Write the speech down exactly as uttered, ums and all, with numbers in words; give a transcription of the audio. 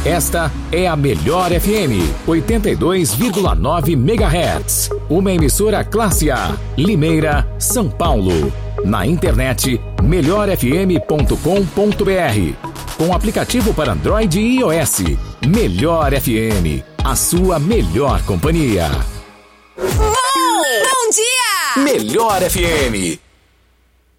Esta é a Melhor F M, oitenta e dois vírgula nove megahertz. Uma emissora classe A, Limeira, São Paulo. Na internet, melhor f m ponto com ponto b r. Com aplicativo para Android e iOS. Melhor F M, a sua melhor companhia. Bom dia! Melhor F M.